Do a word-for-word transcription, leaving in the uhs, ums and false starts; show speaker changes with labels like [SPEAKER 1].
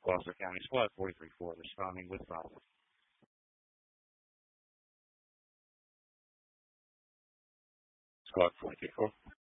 [SPEAKER 1] Gloucester County Squad forty-three four responding with five. Squad forty-three four.